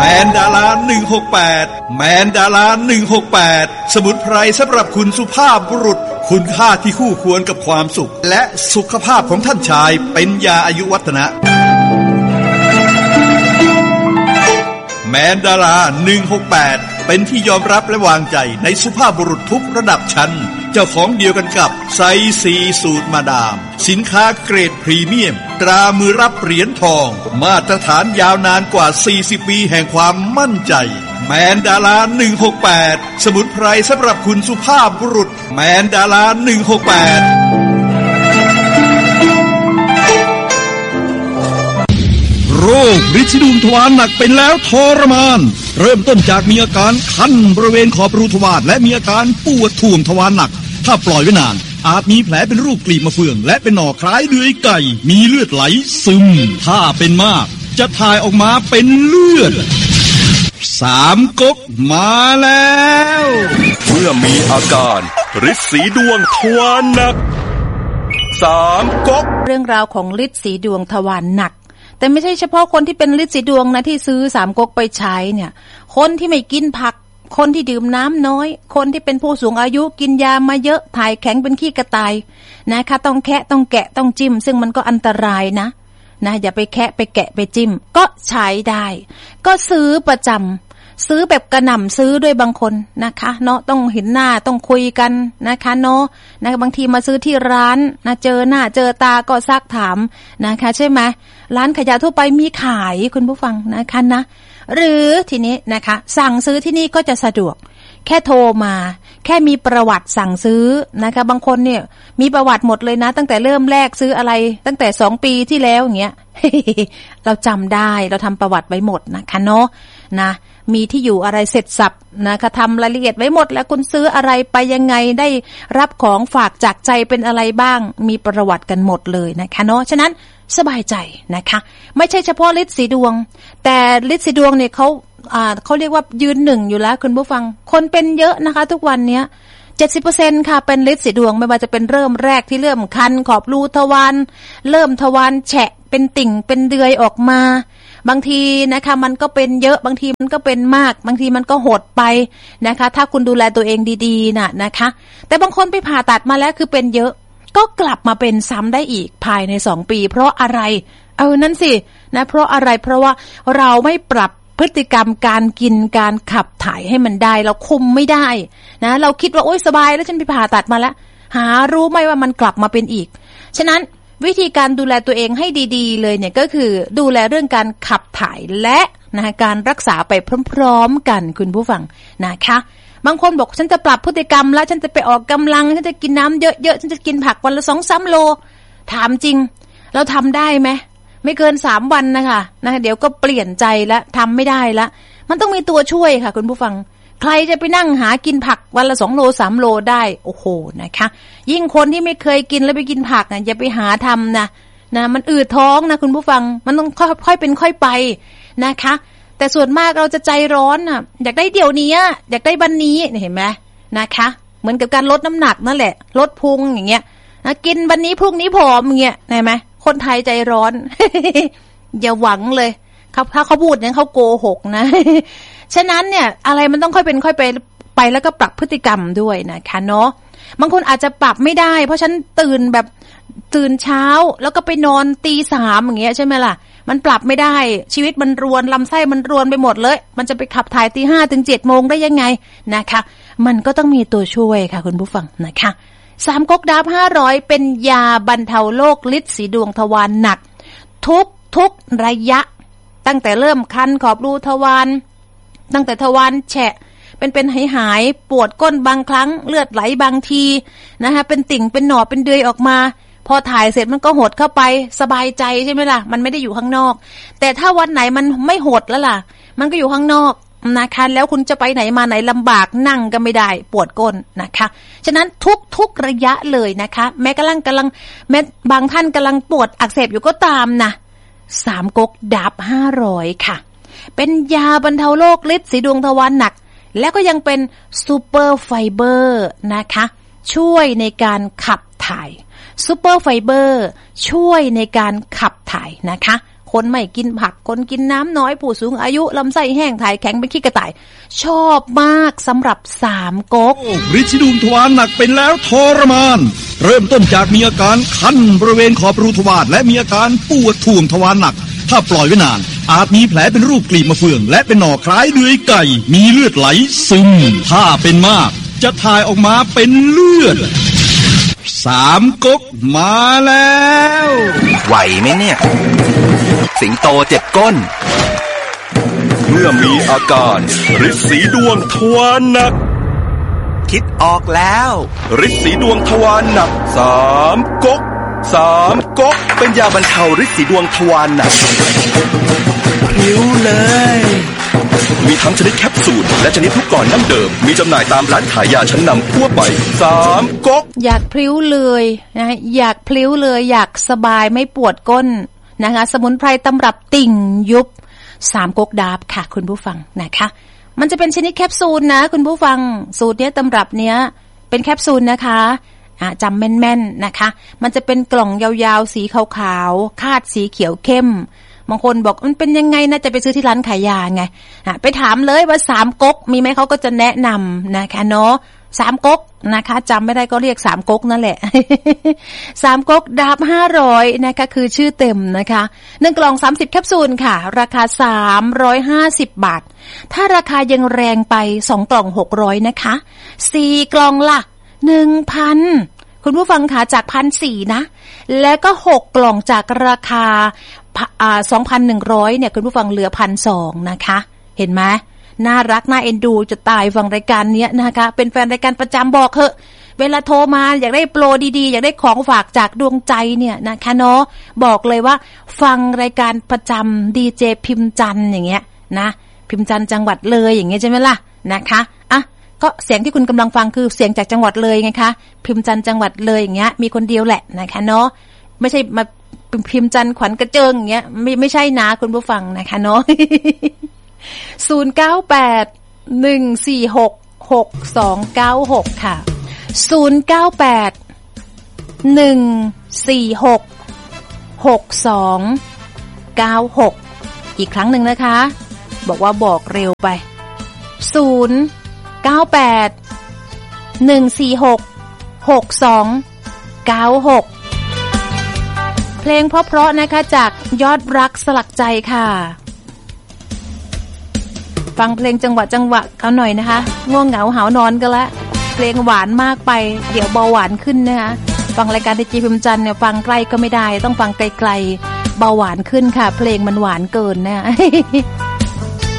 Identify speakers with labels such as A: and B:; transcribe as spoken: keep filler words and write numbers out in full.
A: นดาราหนึ่งหกแปดแมนดาราหนึ่งหกแปดสมุนไพรสำหรับคุณสุภาพบุรุษคุณค่าที่คู่ควรกับความสุขและสุขภาพของท่านชายเป็นยาอายุวัฒนะแมนดาราหนึ่งหกแปดเป็นที่ยอมรับและวางใจในสุภาพบุรุษทุกระดับชั้นเจ้าของเดียวกันกับไซซีสูตรมาดามสินค้าเกรดพรีเมียมตรามือรับเหรียญทองมาตรฐานยาวนานกว่าสี่สิบปีแห่งความมั่นใจแมนดาราหนึ่งหกแปดสมุนไพรสำหรับคุณสุภาพบุรุษแมนดาราหนึ่งหกแปดโรคฤทธิ์ดุมทวารหนักเป็นแล้วทรมานเริ่มต้นจากมีอาการคันบริเวณขอบรูทวารและมีอาการปวดท่วมทวารหนักถ้าปล่อยไว้นานอาจมีแผลเป็นรูปกลีบมะเฟืองและเป็นหน่อคล้ายเลื่อยไก่มีเลือดไหลซึมถ้าเป็นมากจะถ่ายออกมาเป็นเลือดสามก๊กมาแล้ว
B: เมื่อมีอาการฤทธิ์สีดวงทวารหนักสามก๊ก
C: เรื่องราวของฤทธิ์สีดวงทวารหนักแต่ไม่ใช่เฉพาะคนที่เป็นฤทธิ์สีดวงนะที่ซื้อสามก๊กไปใช้เนี่ยคนที่ไม่กินผักคนที่ดื่มน้ำน้อยคนที่เป็นผู้สูงอายุกินยามาเยอะถ่ายแข็งเป็นขี้กระต่ายนะคะต้องแคะต้องแกะต้องจิ้มซึ่งมันก็อันตรายนะนะอย่าไปแคะไปแกะไปจิ้มก็ใช้ได้ก็ซื้อประจำซื้อแบบกระหน่ำซื้อด้วยบางคนนะคะเนาะต้องเห็นหน้าต้องคุยกันนะคะเนาะนะบางทีมาซื้อที่ร้านนะเจอหน้าเจอตาก็ซักถามนะคะใช่ไหมร้านขายยาทั่วไปมีขายคุณผู้ฟังนะคะนะหรือทีนี้นะคะสั่งซื้อที่นี่ก็จะสะดวกแค่โทรมาแค่มีประวัติสั่งซื้อนะคะบางคนเนี่ยมีประวัติหมดเลยนะตั้งแต่เริ่มแรกซื้ออะไรตั้งแต่สองปีที่แล้วอย่างเงี้ย เราจำได้เราทำประวัติไว้หมดนะคะเนาะนะมีที่อยู่อะไรเสร็จสับนะคะทำรายละเอียดไว้หมดแล้วคุณซื้ออะไรไปยังไงได้รับของฝากจากใจเป็นอะไรบ้างมีประวัติกันหมดเลยนะคะเนาะฉะนั้นสบายใจนะคะไม่ใช่เฉพาะฤทธิ์สีดวงแต่ฤทธิ์สีดวงเนี่ยเขาอ่าเขาเรียกว่ายืนหนึ่งอยู่แล้วคุณผู้ฟังคนเป็นเยอะนะคะทุกวันเนี้ย เจ็ดสิบเปอร์เซ็นต์ ค่ะเป็นฤทธิ์สีดวงไม่ว่าจะเป็นเริ่มแรกที่เริ่มคันขอบรูทวารเริ่มทวารแฉะเป็นติ่งเป็นเดือยออกมาบางทีนะคะมันก็เป็นเยอะบางทีมันก็เป็นมากบางทีมันก็หดไปนะคะถ้าคุณดูแลตัวเองดีๆน่ะนะคะแต่บางคนไปผ่าตัดมาแล้วคือเป็นเยอะก็กลับมาเป็นซ้ำได้อีกภายในสองปีเพราะอะไรเออนั่นสินะเพราะอะไรเพราะว่าเราไม่ปรับพฤติกรรมการกินการขับถ่ายให้มันได้เราคุมไม่ได้นะเราคิดว่าโอ๊ยสบายแล้วฉันไปผ่าตัดมาแล้วหารู้ไหมว่ามันกลับมาเป็นอีกฉะนั้นวิธีการดูแลตัวเองให้ดีๆเลยเนี่ยก็คือดูแลเรื่องการขับถ่ายและนะการรักษาไปพร้อมๆกันคุณผู้ฟังนะคะบางคนบอกฉันจะปรับพฤติกรรมแล้วฉันจะไปออกกำลังฉันจะกินน้ำเยอะๆฉันจะกินผักวันละ สองถึงสาม โลถามจริงเราทำได้ไหมไม่เกินสามวันนะคะนะเดี๋ยวก็เปลี่ยนใจแล้วทำไม่ได้ละมันต้องมีตัวช่วยค่ะคุณผู้ฟังใครจะไปนั่งหากินผักวันละสองโลสามโลได้โอ้โหนะคะยิ่งคนที่ไม่เคยกินแล้วไปกินผักนะอย่าไปหาทำนะนะมันอืดท้องนะคุณผู้ฟังมันต้องค่อยๆเป็นค่อยไปนะคะแต่ส่วนมากเราจะใจร้อนอ่ะอยากได้เดี๋ยวนี้อยากได้วันนี้เห็นไหมนะคะเหมือนกับการลดน้ำหนักนั่นแหละลดพุงอย่างเงี้ยนะกินวันนี้พรุ่งนี้ผอมอย่างเงี้ยเห็นไหมคนไทยใจร้อน อย่าหวังเลยเขาถ้าเขาพูดเนี่ยเขาโกหกนะ ฉะนั้นเนี่ยอะไรมันต้องค่อยเป็นค่อยไปไปแล้วก็ปรับพฤติกรรมด้วยนะคะเนาะบางคนอาจจะปรับไม่ได้เพราะฉันตื่นแบบตื่นเช้าแล้วก็ไปนอนตีสามอย่างเงี้ยใช่ไหมล่ะมันปรับไม่ได้ชีวิตมันรวนลำไส้มันรวนไปหมดเลยมันจะไปขับถ่ายตีห้าถึงเจ็ดโมงได้ยังไงนะคะมันก็ต้องมีตัวช่วยค่ะคุณผู้ฟังนะคะสามก๊กดาบห้าร้อยเป็นยาบรรเทาโรคฤทธิ์สีดวงทวารหนักทุกทุกระยะตั้งแต่เริ่มคันขอบรูทวารตั้งแต่ทวารแฉะเป็นเป็นหายหายปวดก้นบางครั้งเลือดไหลบางทีนะคะเป็นติ่งเป็นหนอเป็นเดือยออกมาพอถ่ายเสร็จมันก็หดเข้าไปสบายใจใช่ไหมล่ะมันไม่ได้อยู่ข้างนอกแต่ถ้าวันไหนมันไม่หดแล้วล่ะมันก็อยู่ข้างนอกนะคะแล้วคุณจะไปไหนมาไหนลำบากนั่งก็ไม่ได้ปวดก้นนะคะฉะนั้นทุกทุกระยะเลยนะคะแม้กำลังกำลังแม้บางท่านกำลังปวดอักเสบอยู่ก็ตามนะสามก๊กดาบห้าร้อยค่ะเป็นยาบรรเทาโรคฤทธิ์สีดวงทวารหนักแล้วก็ยังเป็นซูเปอร์ไฟเบอร์นะคะช่วยในการขับถ่ายซูเปอร์ไฟเบอร์ช่วยในการขับถ่ายนะคะคคนไม่กินผักคนกินน้ำน้อยผู้สูงอายุลำไส้แห้งถ่ายแข็งเป็นขี้กระต่ายชอบมากสำหรับสามก๊ก
A: ฤทธิ์สีดวงทวารหนักเป็นแล้วทรมานเริ่มต้นจากมีอาการคันบริเวณขอบรูทวารและมีอาการปวดท่วงทวารหนักถ้าปล่อยไว้นานอาจมีแผลเป็นรูปกลีบมะเฟืองและเป็นหน่อคล้ายเลื่อยไก่มีเลือดไหลซึมถ้าเป็นมากจะถ่ายออกมาเป็นเลือดสามก๊กมาแล้ว
B: ไหวไหมเนี่ยสิงโตเจ็บก้นเมื่อมีอาการฤทธิ์สีดวงทวารหนักคิดออกแล้วฤทธิ์สีดวงทวารหนักสามก๊กสามก๊กเป็นยาบรรเทาฤทธิ์สีดวงทวารหนักผิวเลยมีทั้งชนิดแคปซูลและชนิดลูกก่อนดั้งเดิมมีจำหน่ายตามร้านขายยาชั้นนำทั่วไปสามก๊ก
C: อยากพลิ้วเลยนะอยากพลิ้วเลยอยากสบายไม่ปวดก้นนะคะสมุนไพรตำรับติ่งยุบสามก๊กดาบค่ะคุณผู้ฟังนะคะมันจะเป็นชนิดแคปซูลนะคุณผู้ฟังสูตรเนี้ยตำรับเนี้ยเป็นแคปซูลนะคะอ่าจำแม่นๆนะคะมันจะเป็นกล่องยาวๆสีขาวๆคาดสีเขียวเข้มบางคนบอกมันเป็นยังไงนะจะไปซื้อที่ร้านขายยาไงไปถามเลยว่าสามก๊กมีไหมเขาก็จะแนะนำนะคะเนาะสามก๊กนะคะจำไม่ได้ก็เรียกสามก๊กนั่นแหละ สามก๊กดาบห้าร้อยนะคะคือชื่อเต็มนะคะหนึ่งกล่องสามสิบแคปซูลค่ะราคาสามร้อยห้าสิบบาทถ้าราคายังแรงไปสองกล่องหกร้อยนะคะสี่กล่องละ หนึ่งพัน คุณผู้ฟังค่ะจาก หนึ่งพันสี่ร้อย นะแล้วก็หกกล่องจากราคาอ่า สองพันหนึ่งร้อย เนี่ยคุณผู้ฟังเหลือ หนึ่งพันสองร้อย นะคะเห็นไหมน่ารักน่าเอ็นดูจะตายฟังรายการนี้นะคะเป็นแฟนรายการประจำบอกเถอะเวลาโทรมาอยากได้โปรดีๆอยากได้ของฝากจากดวงใจเนี่ยนะคะเนาะบอกเลยว่าฟังรายการประจำดีเจพิมพ์จันทร์อย่างเงี้ยนะพิมพ์จันทร์จังหวัดเลยอย่างเงี้ยใช่ไหมล่ะนะคะอ่ะก็เสียงที่คุณกำลังฟังคือเสียงจากจังหวัดเลยไงคะพิมพ์จันทร์จังหวัดเลยอย่างเงี้ยมีคนเดียวแหละนะคะเนาะไม่ใช่มาพิมพ์จันทร์ขวัญกระเจิงอย่างเงี้ยไม่ไม่ใช่นะคุณผู้ฟังนะคะเนาะ ศูนย์ เก้า แปด หนึ่ง สี่ หก หก สอง เก้า หก ค่ะ ศูนย์ เก้า แปด หนึ่ง สี่ หก หก สอง เก้า หกอีกครั้งหนึ่งนะคะบอกว่าบอกเร็วไปศูนย์ เก้า แปด หนึ่ง สี่ หก หก สอง เก้า หกเพลงเพราะๆนะคะจากยอดรักสลักใจค่ะฟังเพลงจังหวะจังหวะเขาหน่อยนะคะง่วงเหงาหาวนอนกันละเพลงหวานมากไปเดี๋ยวเบาหวานขึ้นนะคะฟังรายการดีเจพิมพ์จันทร์เนี่ยฟังใกล้ก็ไม่ได้ต้องฟังไกลๆเบาหวานขึ้นค่ะเพลงมันหวานเกินนะ